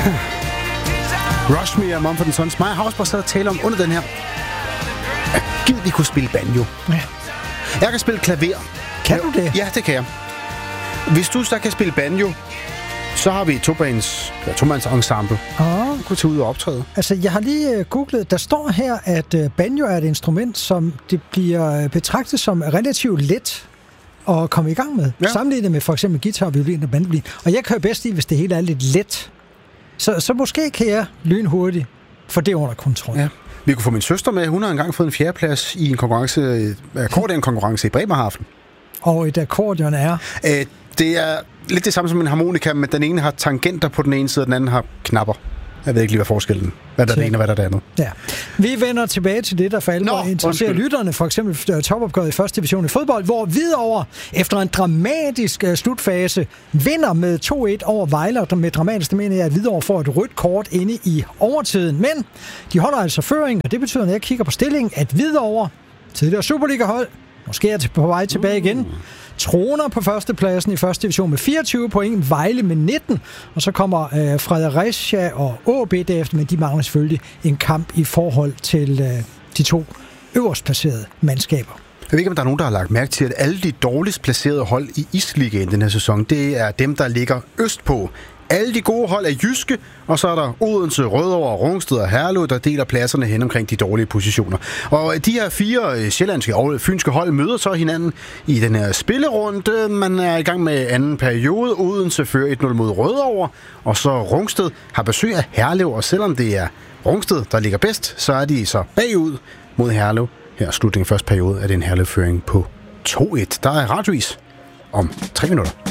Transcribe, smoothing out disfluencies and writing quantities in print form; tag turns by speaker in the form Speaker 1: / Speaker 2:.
Speaker 1: Rush Me og Mumford & Sons. Mig har også bare siddet og tale om under den her. Gid vi kunne spille banjo.
Speaker 2: Ja.
Speaker 1: Jeg kan spille klaver.
Speaker 2: Kan du det?
Speaker 1: Ja, det kan jeg. Hvis du så kan spille banjo, så har vi et tomands ensemble. Du kunne tage ud og optræde.
Speaker 2: Altså, jeg har lige googlet. Der står her, at banjo er et instrument, som det bliver betragtet som relativt let at komme i gang med. Ja. Sammenlignet med for eksempel guitar, violin og mandolin. Og jeg kører bedst i, hvis det hele er lidt let. Så måske kan jeg lynhurtigt få det under kontrol.
Speaker 1: Ja. Vi kunne få min søster med. Hun har engang fået en 4. plads i en akkordeonkonkurrence i Bremerhaven.
Speaker 2: Og et akkordeon er?
Speaker 1: Det er lidt det samme som en harmonika, men den ene har tangenter på den ene side, og den anden har knapper. Jeg ved ikke lige, hvad forskellen. Hvad der er det ene, og hvad der er det andet.
Speaker 2: Ja. Vi vender tilbage til det, der for alvor interesserer lytterne. For eksempel topopgøret i første division i fodbold, hvor Hvidovre efter en dramatisk slutfase vinder med 2-1 over Vejle. Og med dramatisk, det mener jeg, at Hvidovre får et rødt kort inde i overtiden. Men de holder altså føring, og det betyder, når jeg kigger på stillingen, at Hvidovre, tidligere Superliga-hold, måske er på vej tilbage igen, troner på førstepladsen i første division med 24 point, Vejle med 19, og så kommer Fredericia og AB derefter, men de mangler selvfølgelig en kamp i forhold til de 2 øverst placerede mandskaber.
Speaker 1: Jeg ved ikke, om der er nogen, der har lagt mærke til, at alle de dårligst placerede hold i Isligaen den her sæson, det er dem, der ligger østpå. Alle de gode hold er jyske, og så er der Odense, Rødovre, Rungsted og Herlev, der deler pladserne hen omkring de dårlige positioner. Og de her 4 sjællandske og fynske hold møder så hinanden i den her spillerunde. Man er i gang med anden periode. Odense fører 1-0 mod Rødovre, og så Rungsted har besøg af Herlev, og selvom det er Rungsted, der ligger bedst, så er de så bagud mod Herlev. Her slutningen af første periode er det en Herlev-føring på 2-1. Der er radiovis om 3 minutter.